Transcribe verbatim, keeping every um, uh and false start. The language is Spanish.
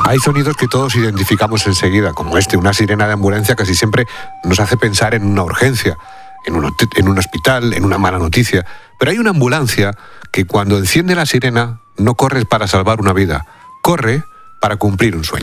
Hay sonidos que todos identificamos enseguida, como este, una sirena de ambulancia casi siempre nos hace pensar en una urgencia, en un, en un hospital, en una mala noticia. Pero hay una ambulancia que cuando enciende la sirena no corre para salvar una vida, corre para cumplir un sueño.